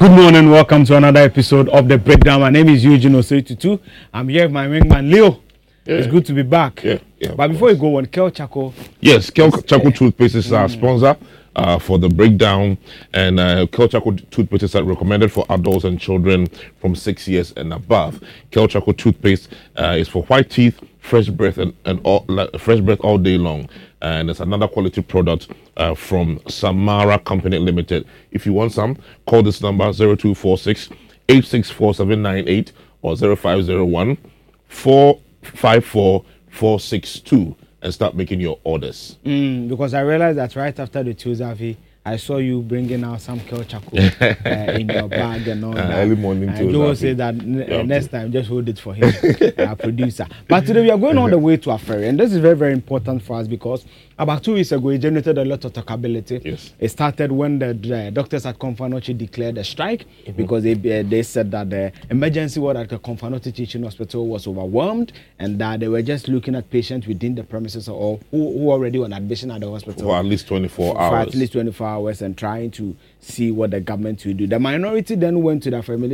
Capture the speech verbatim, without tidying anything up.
Good morning, welcome to another episode of The Breakdown. My name is Eugene Osei-Tutu. I'm here with my wingman, Leo. Yeah. It's good to be back. Yeah, yeah. But before we go on, Kel Chaco. Yes, Kel Chaco Toothpaste is our mm. sponsor uh, for The Breakdown. And uh, Kel Chaco Toothpaste is recommended for adults and children from six years and above. Kel Chaco Toothpaste uh, is for white teeth, fresh breath, and, and all, like, fresh breath all day long. And it's another quality product uh, from Samara Company Limited. If you want some, call this number zero two four six, eight six four seven nine eight or zero five zero one, four five four, four six two and start making your orders. Mm, because I realized that right after the Tuesday, I saw you bringing out some Kel Chaco uh, in your bag and all uh, that. Early morning and Joe said that n- yeah. next time just hold it for him, our producer. But today we are going all the way to a ferry, and this is very, very important for us because about two weeks ago it generated a lot of talkability. Yes. It started when the, the doctors at Komfo-Anokye declared a strike mm-hmm. because they uh, they said that the emergency ward at the Komfo-Anokye Teaching Hospital was overwhelmed and that they were just looking at patients within the premises or who, who already on admission at the hospital for at least twenty-four hours. For at least twenty-four hours and trying to see what the government will do. The minority then went to the family